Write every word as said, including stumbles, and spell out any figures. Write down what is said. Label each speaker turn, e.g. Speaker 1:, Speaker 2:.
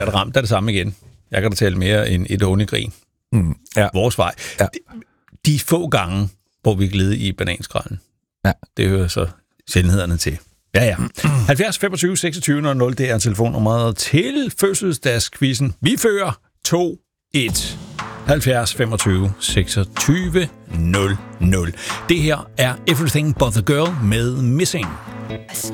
Speaker 1: Er det ramt, er det samme igen. Jeg kan da tale mere end et hundegrin.
Speaker 2: Mm, ja.
Speaker 1: Vores vej.
Speaker 2: Ja.
Speaker 1: De, de få gange, hvor vi gled i bananskralden.
Speaker 2: Ja.
Speaker 1: Det hører så sjældenhederne til. Ja, ja. halvfjerds femogtyve seksogtyve nul nul, det er telefonnummeret til fødselsdagskvizzen. Vi fører to et. halvfjerds femogtyve seksogtyve nul nul. Det her er Everything But The Girl med Missing.